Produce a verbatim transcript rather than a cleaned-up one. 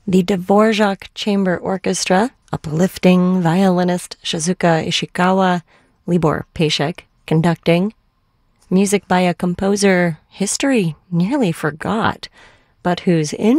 The Dvorak Chamber Orchestra, uplifting violinist Shizuka Ishikawa, Libor Pashek conducting. Music by a composer history nearly forgot, but whose